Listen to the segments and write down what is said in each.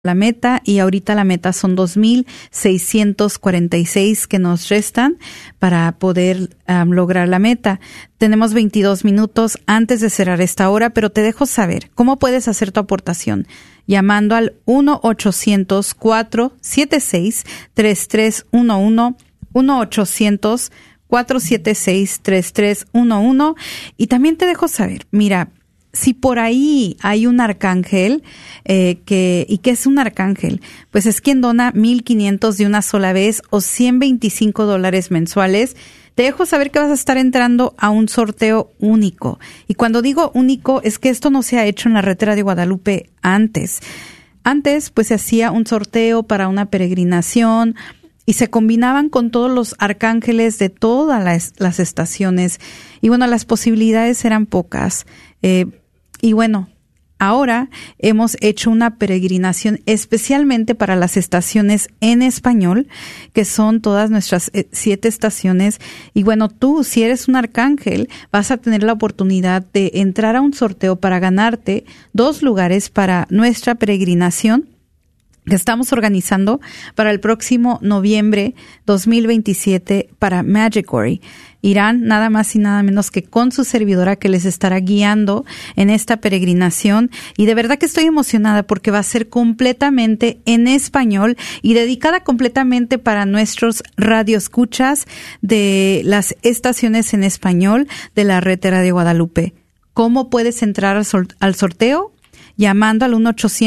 la meta, y ahorita la meta son 2,646 que nos restan para poder lograr la meta. Tenemos 22 minutos antes de cerrar esta hora, pero te dejo saber cómo puedes hacer tu aportación llamando al 1-800-476-3311, 1-800-476-3311, y también te dejo saber, mira, si por ahí hay un arcángel, ¿y qué es un arcángel? Pues es quien dona 1,500 de una sola vez o $125 mensuales. Te dejo saber que vas a estar entrando a un sorteo único. Y cuando digo único, es que esto no se ha hecho en la Red de Radio Guadalupe antes. Antes, pues se hacía un sorteo para una peregrinación y se combinaban con todos los arcángeles de todas las estaciones. Y bueno, las posibilidades eran pocas. Y bueno, ahora hemos hecho una peregrinación especialmente para las estaciones en español, que son todas nuestras 7 estaciones. Y bueno, tú, si eres un arcángel, vas a tener la oportunidad de entrar a un sorteo para ganarte 2 lugares para nuestra peregrinación que estamos organizando para el próximo noviembre 2027 para Medjugorje. Irán nada más y nada menos que con su servidora, que les estará guiando en esta peregrinación. Y de verdad que estoy emocionada porque va a ser completamente en español y dedicada completamente para nuestros radioescuchas de las estaciones en español de la Red de Radio Guadalupe. ¿Cómo puedes entrar al sorteo? Llamando al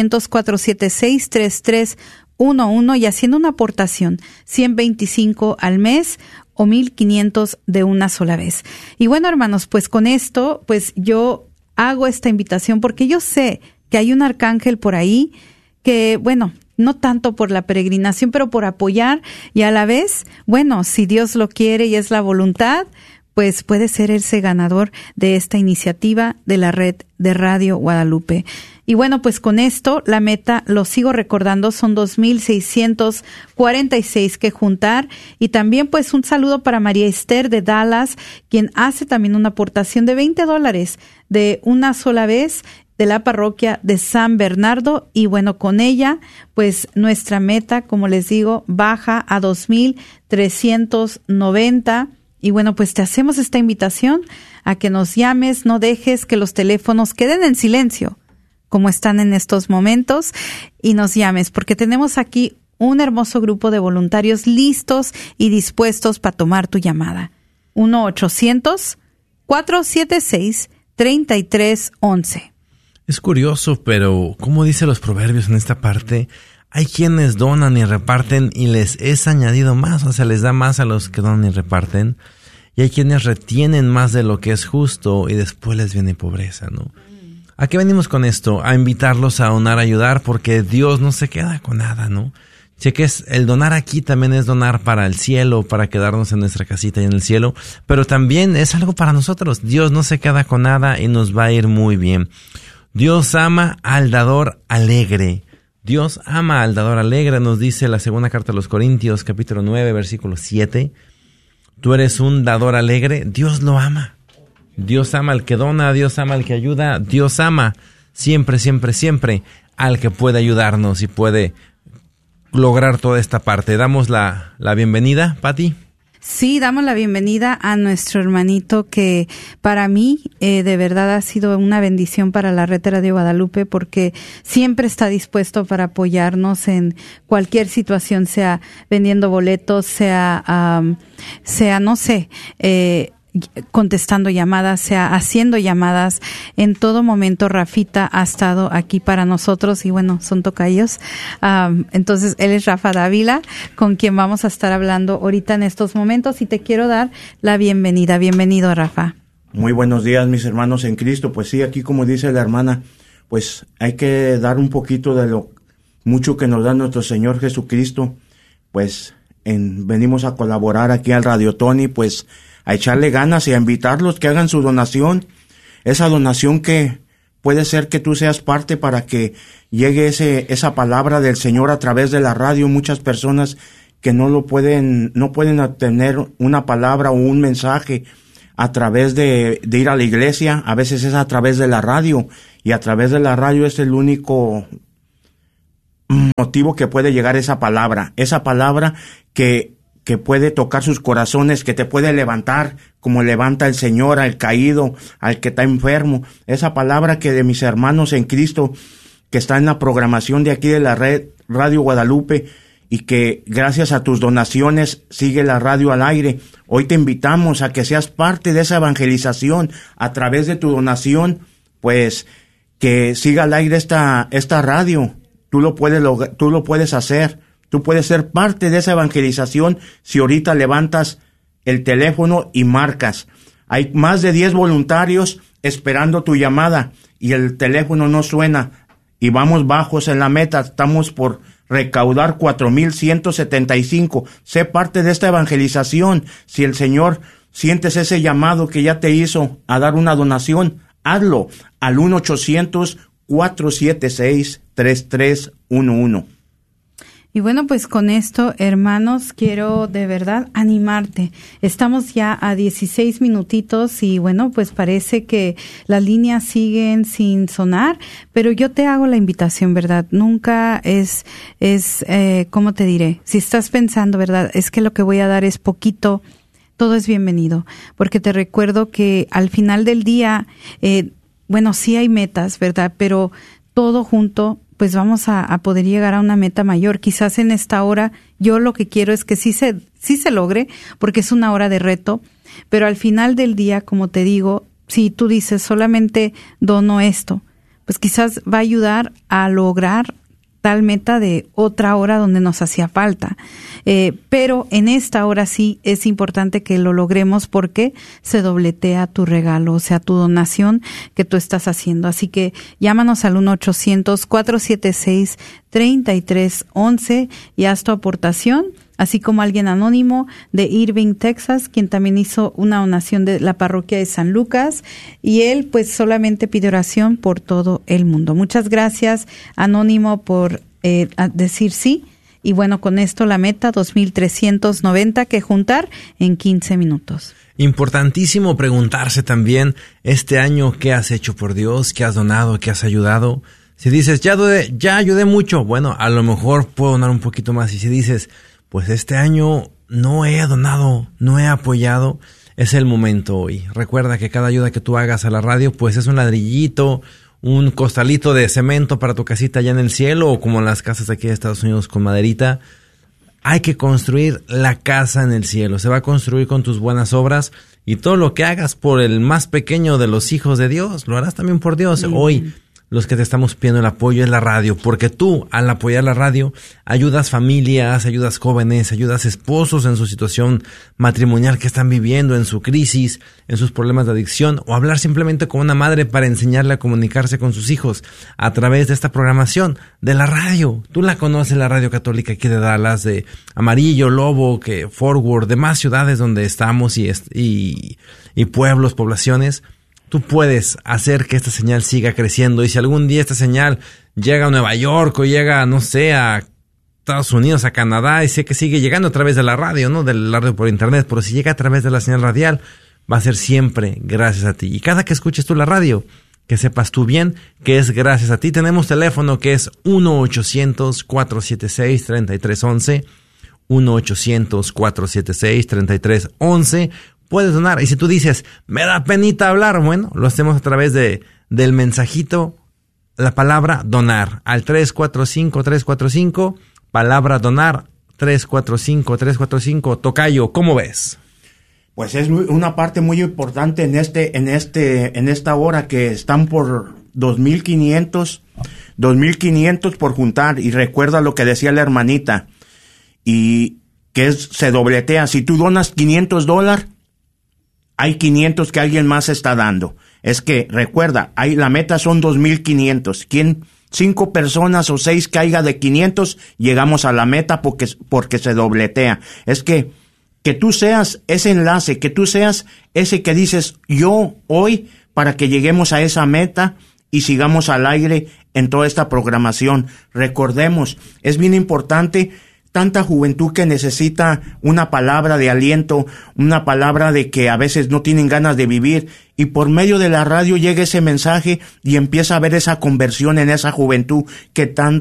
1-800-476-3311 y haciendo una aportación, $125 al mes o 1,500 de una sola vez. Y bueno, hermanos, pues con esto, pues yo hago esta invitación porque yo sé que hay un arcángel por ahí que, bueno, no tanto por la peregrinación, pero por apoyar, y a la vez, bueno, si Dios lo quiere y es la voluntad, pues puede ser ese ganador de esta iniciativa de la Red de Radio Guadalupe. Y bueno, pues con esto, la meta, lo sigo recordando, son 2,646 que juntar. Y también pues un saludo para María Esther de Dallas, quien hace también una aportación de $20 de una sola vez de la parroquia de San Bernardo. Y bueno, con ella, pues nuestra meta, como les digo, baja a 2,390. Y bueno, pues te hacemos esta invitación a que nos llames, no dejes que los teléfonos queden en silencio, como están en estos momentos, y nos llames, porque tenemos aquí un hermoso grupo de voluntarios listos y dispuestos para tomar tu llamada. 1-800-476-3311. Es curioso, pero como dice los proverbios en esta parte, hay quienes donan y reparten y les es añadido más, o sea, les da más a los que donan y reparten. Y hay quienes retienen más de lo que es justo y después les viene pobreza, ¿no? ¿A qué venimos con esto? A invitarlos a donar, a ayudar, porque Dios no se queda con nada, ¿no? Cheques, el donar aquí también es donar para el cielo, para quedarnos en nuestra casita y en el cielo, pero también es algo para nosotros. Dios no se queda con nada y nos va a ir muy bien. Dios ama al dador alegre. Dios ama al dador alegre, nos dice la segunda carta a los Corintios, capítulo 9, versículo 7. Tú eres un dador alegre, Dios lo ama. Dios ama al que dona, Dios ama al que ayuda, Dios ama siempre, siempre, siempre al que puede ayudarnos y puede lograr toda esta parte. Damos la bienvenida, Pati. Sí, damos la bienvenida a nuestro hermanito que para mí de verdad ha sido una bendición para la Red de Radio Guadalupe, porque siempre está dispuesto para apoyarnos en cualquier situación, sea vendiendo boletos, sea no sé, contestando llamadas, sea haciendo llamadas. En todo momento Rafita ha estado aquí para nosotros y bueno, son tocayos. Entonces él es Rafa Dávila, con quien vamos a estar hablando ahorita en estos momentos, y te quiero dar la bienvenida. Bienvenido, Rafa. Muy buenos días, mis hermanos en Cristo. Pues sí, aquí como dice la hermana, pues hay que dar un poquito de lo mucho que nos da nuestro Señor Jesucristo. Pues venimos a colaborar aquí al Radio Tony, pues a echarle ganas y a invitarlos que hagan su donación. Esa donación que puede ser que tú seas parte para que llegue esa palabra del Señor a través de la radio. Muchas personas que no pueden obtener una palabra o un mensaje a través de ir a la iglesia. A veces es a través de la radio, y a través de la radio es el único motivo que puede llegar esa palabra que puede tocar sus corazones, que te puede levantar, como levanta el Señor al caído, al que está enfermo. Esa palabra que de mis hermanos en Cristo, que está en la programación de aquí de la red Radio Guadalupe, y que gracias a tus donaciones sigue la radio al aire. Hoy te invitamos a que seas parte de esa evangelización a través de tu donación, pues que siga al aire esta radio. Tú lo puedes hacer. Tú puedes ser parte de esa evangelización si ahorita levantas el teléfono y marcas. Hay más de 10 voluntarios esperando tu llamada y el teléfono no suena y vamos bajos en la meta. Estamos por recaudar 4,175. Sé parte de esta evangelización. Si el Señor sientes ese llamado que ya te hizo a dar una donación, hazlo al 1-800-476-3311. Y bueno, pues con esto, hermanos, quiero de verdad animarte. Estamos ya a 16 minutitos y bueno, pues parece que las líneas siguen sin sonar, pero yo te hago la invitación, ¿verdad? Nunca ¿cómo te diré? Si estás pensando, ¿verdad? Es que lo que voy a dar es poquito, todo es bienvenido, porque te recuerdo que al final del día, sí hay metas, ¿verdad? Pero todo junto, pues vamos a poder llegar a una meta mayor. Quizás en esta hora yo lo que quiero es que sí se logre, porque es una hora de reto, pero al final del día, como te digo, si tú dices solamente dono esto, pues quizás va a ayudar a lograr tal meta de otra hora donde nos hacía falta. Pero en esta hora sí es importante que lo logremos porque se dobletea tu regalo, o sea, tu donación que tú estás haciendo. Así que llámanos al 1-800-476-3311 y haz tu aportación, así como alguien anónimo de Irving, Texas, quien también hizo una donación de la parroquia de San Lucas, y él pues solamente pide oración por todo el mundo. Muchas gracias, anónimo, por decir sí. Y bueno, con esto la meta 2,390 que juntar en 15 minutos. Importantísimo preguntarse también este año qué has hecho por Dios, qué has donado, qué has ayudado. Si dices, ya ayudé mucho, bueno, a lo mejor puedo donar un poquito más. Y si dices, pues este año no he donado, no he apoyado, es el momento hoy. Recuerda que cada ayuda que tú hagas a la radio, pues es un ladrillito, un costalito de cemento para tu casita allá en el cielo, o como en las casas aquí de Estados Unidos con maderita. Hay que construir la casa en el cielo. Se va a construir con tus buenas obras, y todo lo que hagas por el más pequeño de los hijos de Dios, lo harás también por Dios. Hoy los que te estamos pidiendo el apoyo es la radio, porque tú, al apoyar la radio, ayudas familias, ayudas jóvenes, ayudas esposos en su situación matrimonial que están viviendo, en su crisis, en sus problemas de adicción, o hablar simplemente con una madre para enseñarle a comunicarse con sus hijos a través de esta programación de la radio. Tú la conoces, la radio católica aquí de Dallas, de Amarillo, Lobo, que Forward, demás ciudades donde estamos y pueblos, poblaciones. Tú puedes hacer que esta señal siga creciendo, y si algún día esta señal llega a Nueva York o llega, no sé, a Estados Unidos, a Canadá, y sé que sigue llegando a través de la radio, ¿no? De la radio por internet, pero si llega a través de la señal radial, va a ser siempre gracias a ti. Y cada que escuches tú la radio, que sepas tú bien que es gracias a ti. Tenemos teléfono que es 1-800-476-3311, 1-800-476-3311. Puedes donar, y si tú dices, me da penita hablar, bueno, lo hacemos a través del mensajito, la palabra donar, al 345-345, palabra donar, 345-345. Tocayo, ¿cómo ves? Pues es una parte muy importante en esta hora, que están por 2,500 por juntar, y recuerda lo que decía la hermanita, y que se dobletea. Si tú donas $500, hay 500 que alguien más está dando. Es que, recuerda, la meta son 2,500. 5 personas o 6 que haya de 500, llegamos a la meta porque se dobletea. Es que tú seas ese enlace, que tú seas ese que dices, yo hoy, para que lleguemos a esa meta y sigamos al aire en toda esta programación. Recordemos, es bien importante, tanta juventud que necesita una palabra de aliento, una palabra de que a veces no tienen ganas de vivir, y por medio de la radio llega ese mensaje y empieza a haber esa conversión en esa juventud que tanto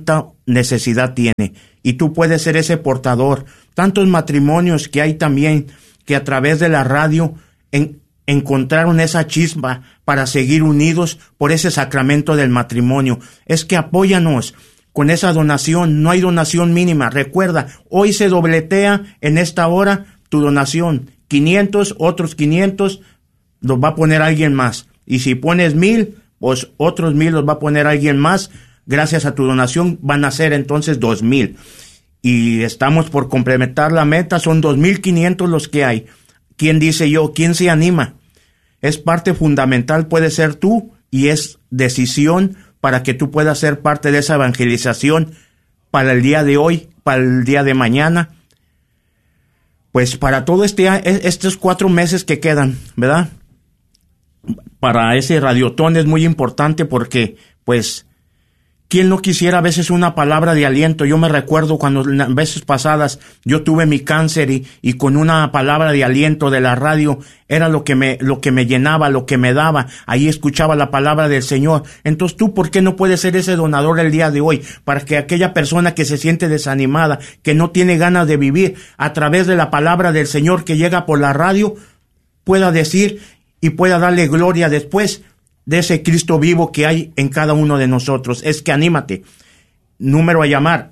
necesidad tiene. Y tú puedes ser ese portador. Tantos matrimonios que hay también que a través de la radio encontraron esa chispa para seguir unidos por ese sacramento del matrimonio. Es que apóyanos con esa donación. No hay donación mínima. Recuerda, hoy se dobletea en esta hora tu donación. 500, otros 500 los va a poner alguien más. Y si pones 1,000, pues otros 1,000 los va a poner alguien más. Gracias a tu donación van a ser entonces 2,000. Y estamos por complementar la meta, son 2,500 los que hay. ¿Quién dice yo? ¿Quién se anima? Es parte fundamental, puede ser tú, y es decisión para que tú puedas ser parte de esa evangelización para el día de hoy, para el día de mañana. Pues para todo estos 4 meses que quedan, ¿verdad? Para ese radiotón es muy importante porque, pues, ¿quién no quisiera a veces una palabra de aliento? Yo me recuerdo cuando veces pasadas yo tuve mi cáncer y con una palabra de aliento de la radio era lo que me llenaba, lo que me daba. Ahí escuchaba la palabra del Señor. Entonces tú, ¿por qué no puedes ser ese donador el día de hoy? Para que aquella persona que se siente desanimada, que no tiene ganas de vivir, a través de la palabra del Señor que llega por la radio, pueda decir y pueda darle gloria después de ese Cristo vivo que hay en cada uno de nosotros. Es que anímate. Número a llamar,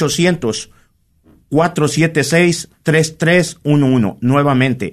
1-800-476-3311. Nuevamente,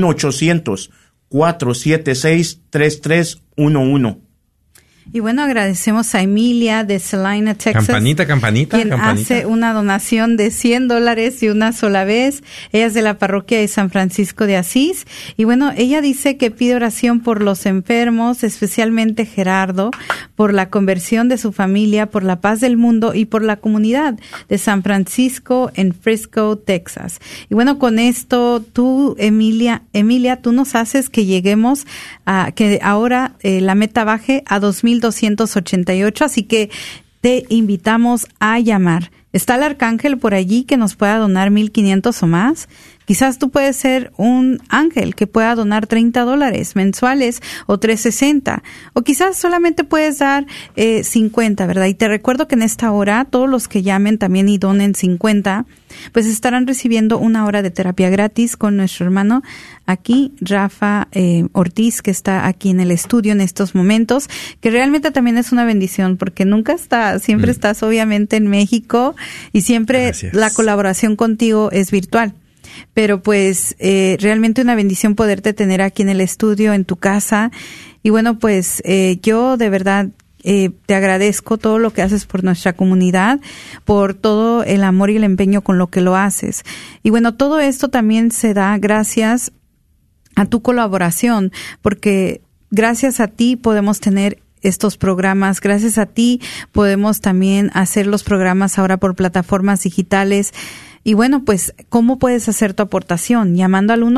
1-800-476-3311. Y bueno, agradecemos a Emilia de Salina, Texas. Campanita. Quien hace una donación de $100 y una sola vez. Ella es de la parroquia de San Francisco de Asís. Y bueno, ella dice que pide oración por los enfermos, especialmente Gerardo, por la conversión de su familia, por la paz del mundo y por la comunidad de San Francisco en Frisco, Texas. Y bueno, con esto tú, Emilia, tú nos haces que lleguemos a que ahora la meta baje a 2,288, así que te invitamos a llamar. ¿Está el arcángel por allí que nos pueda donar 1,500 o más? Quizás tú puedes ser un ángel que pueda donar $30 mensuales o $360, o quizás solamente puedes dar 50, ¿verdad? Y te recuerdo que en esta hora todos los que llamen también y donen 50, pues estarán recibiendo una hora de terapia gratis con nuestro hermano aquí, Rafa Ortiz, que está aquí en el estudio en estos momentos, que realmente también es una bendición porque nunca siempre estás obviamente en México y siempre Gracias. La colaboración contigo es virtual. Pero pues realmente una bendición poderte tener aquí en el estudio, en tu casa. Y bueno, pues yo de verdad te agradezco todo lo que haces por nuestra comunidad, por todo el amor y el empeño con lo que lo haces. Y bueno, todo esto también se da gracias a tu colaboración, porque gracias a ti podemos tener estos programas, gracias a ti podemos también hacer los programas ahora por plataformas digitales. Y bueno, pues, ¿cómo puedes hacer tu aportación? Llamando al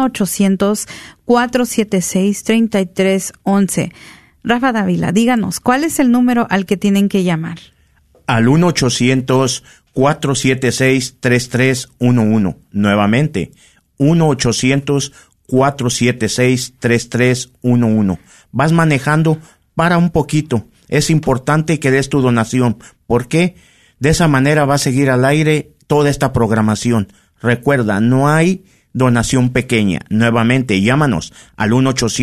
1-800-476-3311. Rafa Dávila, díganos, ¿cuál es el número al que tienen que llamar? Al 1-800-476-3311. Nuevamente, 1-800-476-3311. Vas manejando, para un poquito. Es importante que des tu donación. ¿Por qué? De esa manera va a seguir al aire toda esta programación. Recuerda, no hay donación pequeña. Nuevamente, llámanos al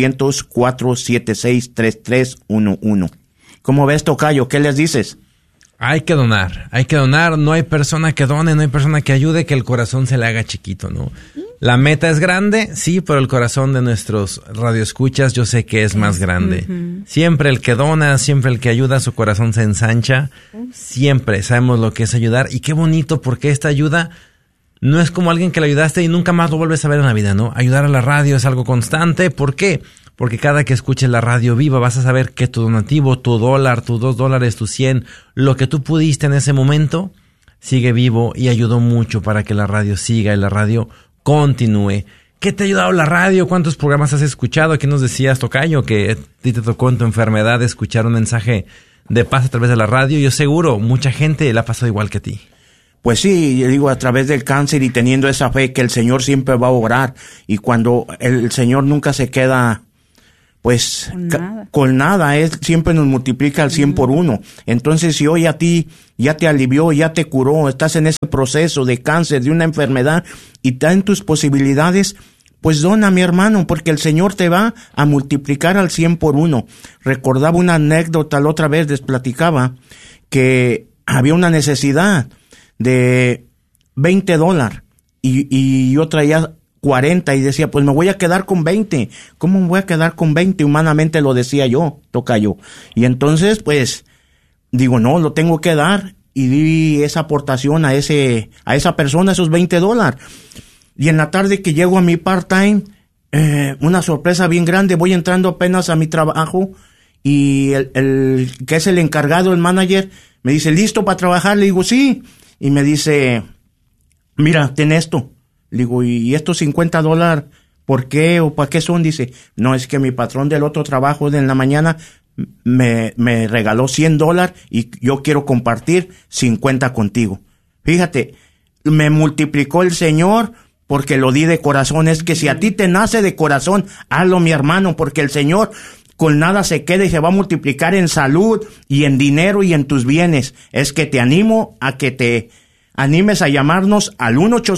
1-800-476-3311. ¿Cómo ves, tocayo? ¿Qué les dices? Hay que donar. No hay persona que done, no hay persona que ayude que el corazón se le haga chiquito, ¿no? La meta es grande, sí, pero el corazón de nuestros radioescuchas yo sé que es más grande. Siempre el que dona, siempre el que ayuda, su corazón se ensancha. Siempre sabemos lo que es ayudar. Y qué bonito, porque esta ayuda no es como alguien que le ayudaste y nunca más lo vuelves a ver en la vida, ¿no? Ayudar a la radio es algo constante. ¿Por qué? Porque cada que escuches la radio viva vas a saber que tu donativo, tu $1, tus $2, tus 100, lo que tú pudiste en ese momento, sigue vivo y ayudó mucho para que la radio siga y la radio continúe. ¿Qué te ha ayudado la radio? ¿Cuántos programas has escuchado? ¿Qué nos decías, tocayo? Que a ti te tocó en tu enfermedad escuchar un mensaje de paz a través de la radio. Yo seguro, mucha gente le ha pasado igual que a ti. Pues sí, yo digo, a través del cáncer y teniendo esa fe que el Señor siempre va a obrar. Y cuando el Señor nunca se queda pues con nada, Él siempre nos multiplica al 100 por 1. Entonces, si hoy a ti ya te alivió, ya te curó, estás en ese proceso de cáncer, de una enfermedad, y está en tus posibilidades, pues dona, mi hermano, porque el Señor te va a multiplicar al 100 por 1. Recordaba una anécdota, la otra vez les platicaba que había una necesidad de $20 y yo traía 40 y decía, pues me voy a quedar con 20. ¿Cómo me voy a quedar con 20? Humanamente lo decía yo, tocayo. Y entonces, pues, digo, no, lo tengo que dar, y di esa aportación a esa persona, esos $20. Y en la tarde que llego a mi part-time, una sorpresa bien grande, voy entrando apenas a mi trabajo, y el que es el encargado, el manager, me dice, ¿listo para trabajar? Le digo, sí. Y me dice, mira, ten esto. Le digo, ¿y estos $50 por qué o para qué son? Dice, no, es que mi patrón del otro trabajo de en la mañana me regaló $100 y yo quiero compartir 50 contigo. Fíjate, me multiplicó el Señor porque lo di de corazón. Es que si a ti te nace de corazón, hazlo, mi hermano, porque el Señor con nada se queda y se va a multiplicar en salud y en dinero y en tus bienes. Es que te animo a que te animes a llamarnos al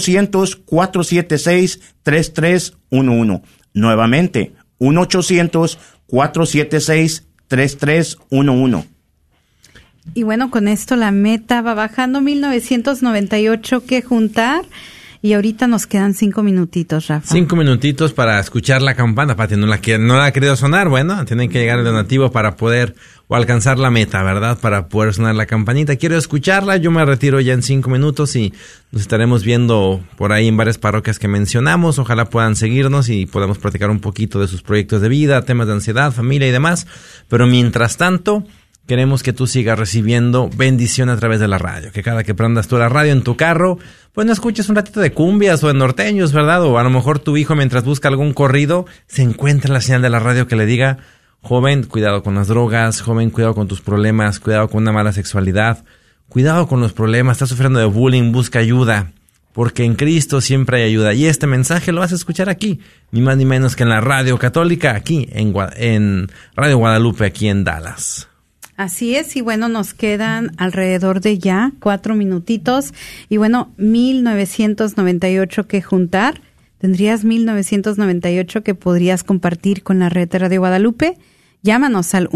1-800-476-3311. Nuevamente, 1-800-476-3311. Y bueno, con esto la meta va bajando, 1998 que juntar. Y ahorita nos quedan 5 minutitos, Rafa. 5 minutitos para escuchar la campana. Pati no la ha querido sonar. Bueno, tienen que llegar el donativo para poder o alcanzar la meta, ¿verdad? Para poder sonar la campanita. Quiero escucharla. Yo me retiro ya en 5 minutos y nos estaremos viendo por ahí en varias parroquias que mencionamos. Ojalá puedan seguirnos y podamos platicar un poquito de sus proyectos de vida, temas de ansiedad, familia y demás. Pero mientras tanto, queremos que tú sigas recibiendo bendición a través de la radio. Que cada que prendas tú la radio en tu carro, pues no escuches un ratito de cumbias o de norteños, ¿verdad? O a lo mejor tu hijo, mientras busca algún corrido, se encuentra en la señal de la radio que le diga, joven, cuidado con las drogas, joven, cuidado con tus problemas, cuidado con una mala sexualidad, cuidado con los problemas, estás sufriendo de bullying, busca ayuda, porque en Cristo siempre hay ayuda. Y este mensaje lo vas a escuchar aquí, ni más ni menos que en la radio católica, aquí en Radio Guadalupe, aquí en Dallas. Así es, y bueno, nos quedan alrededor de ya 4 minutitos, y bueno, 1998 que juntar. ¿Tendrías 1998 que podrías compartir con la red de Radio Guadalupe? Llámanos al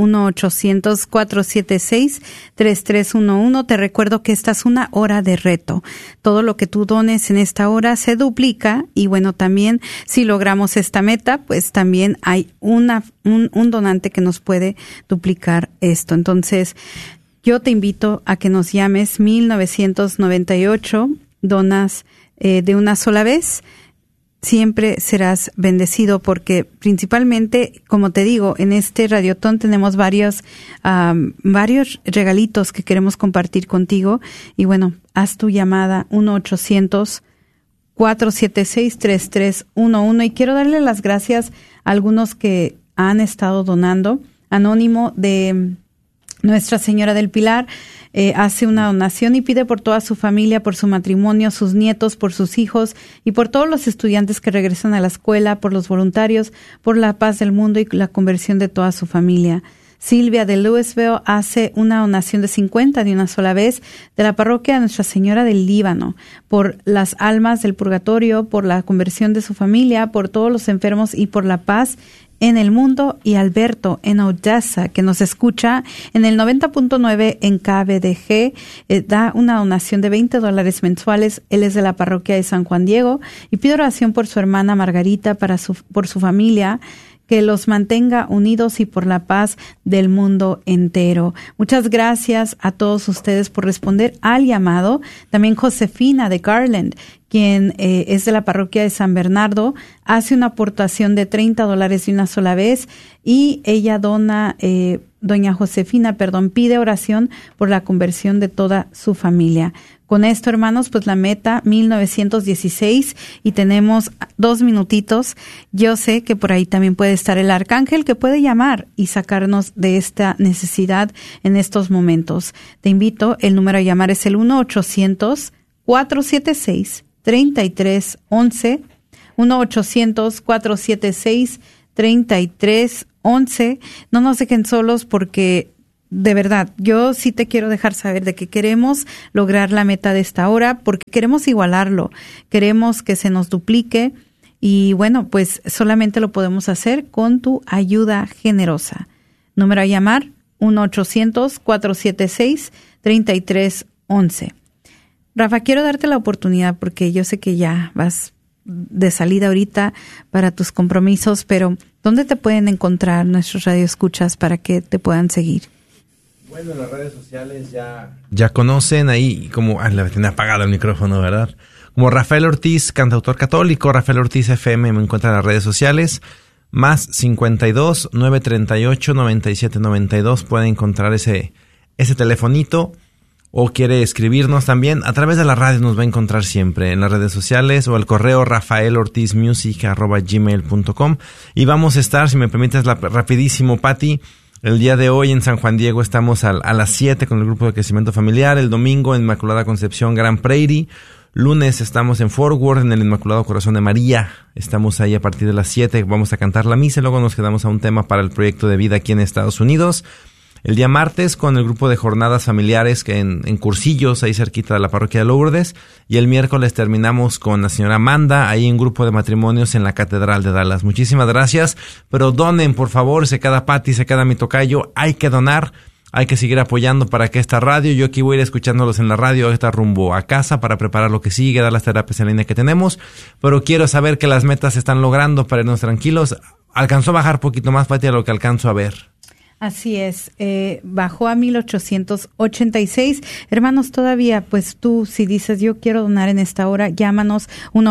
1-800-476-3311. Te recuerdo que esta es una hora de reto. Todo lo que tú dones en esta hora se duplica, y bueno, también si logramos esta meta, pues también hay un donante que nos puede duplicar esto. Entonces, yo te invito a que nos llames 1998, donas de una sola vez. Siempre serás bendecido, porque principalmente, como te digo, en este Radiotón tenemos varios regalitos que queremos compartir contigo. Y bueno, haz tu llamada 1-800-476-3311. Y quiero darle las gracias a algunos que han estado donando. Anónimo de Nuestra Señora del Pilar hace una donación y pide por toda su familia, por su matrimonio, sus nietos, por sus hijos y por todos los estudiantes que regresan a la escuela, por los voluntarios, por la paz del mundo y la conversión de toda su familia. Silvia de Louisville hace una donación de 50 de una sola vez de la parroquia de Nuestra Señora del Líbano, por las almas del purgatorio, por la conversión de su familia, por todos los enfermos y por la paz en el mundo. Y Alberto en Odessa, que nos escucha en el 90.9 en KBDG, da una donación de $20 mensuales. Él es de la parroquia de San Juan Diego y pide oración por su hermana Margarita, por su familia, que los mantenga unidos y por la paz del mundo entero. Muchas gracias a todos ustedes por responder al llamado. También Josefina de Garland, quien es de la parroquia de San Bernardo, hace una aportación de $30 de una sola vez, y ella doña Josefina, pide oración por la conversión de toda su familia. Con esto, hermanos, pues la meta 1916, y tenemos 2 minutitos. Yo sé que por ahí también puede estar el arcángel que puede llamar y sacarnos de esta necesidad en estos momentos. Te invito, el número a llamar es el 1-800-476-3311, 1-800-476-3311. 3311. No nos dejen solos porque de verdad, yo sí te quiero dejar saber de que queremos lograr la meta de esta hora porque queremos igualarlo, queremos que se nos duplique y bueno, pues solamente lo podemos hacer con tu ayuda generosa. Número a llamar, 1-800-476-3311. Rafa, quiero darte la oportunidad porque yo sé que ya vas de salida ahorita para tus compromisos, pero ¿dónde te pueden encontrar nuestros radioescuchas para que te puedan seguir? Bueno, en las redes sociales ya conocen ahí como... le tenía apagado el micrófono, ¿verdad? Como Rafael Ortiz, cantautor católico, Rafael Ortiz FM, me encuentran en las redes sociales. Más 52 938 97 92. Pueden encontrar ese telefonito. O quiere escribirnos también, a través de la radio nos va a encontrar siempre en las redes sociales o al correo rafaelortizmusic@gmail.com. Y vamos a estar, si me permites rapidísimo, Pati, el día de hoy en San Juan Diego estamos a las 7 con el grupo de crecimiento familiar, el domingo en Inmaculada Concepción, Grand Prairie, lunes estamos en Fort Worth en el Inmaculado Corazón de María, estamos ahí a partir de las 7, vamos a cantar la misa y luego nos quedamos a un tema para el proyecto de vida aquí en Estados Unidos. El día martes con el grupo de jornadas familiares que en Cursillos, ahí cerquita de la parroquia de Lourdes. Y el miércoles terminamos con la señora Amanda, ahí en grupo de matrimonios en la Catedral de Dallas. Muchísimas gracias, pero donen, por favor, se queda Pati, se queda mi tocayo. Hay que donar, hay que seguir apoyando para que esta radio, yo aquí voy a ir escuchándolos en la radio, ahorita rumbo a casa para preparar lo que sigue, dar las terapias en línea que tenemos. Pero quiero saber que las metas se están logrando para irnos tranquilos. Alcanzó a bajar poquito más, Pati, a lo que alcanzo a ver. Así es, bajó a 1,886. Hermanos, todavía, pues tú, si dices yo quiero donar en esta hora, llámanos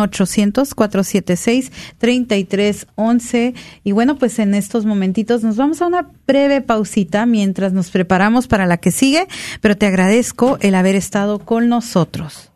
1-800-476-3311. Y bueno, pues en estos momentitos nos vamos a una breve pausita mientras nos preparamos para la que sigue, pero te agradezco el haber estado con nosotros.